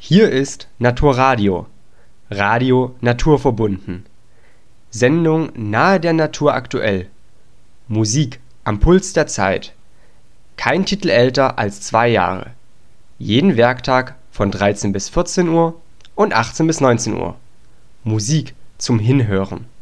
Hier ist Naturradio, Radio naturverbunden. Sendung nahe der Natur aktuell. Musik am Puls der Zeit. Kein Titel älter als 2 Jahre. Jeden Werktag von 13 bis 14 Uhr und 18 bis 19 Uhr. Musik zum Hinhören.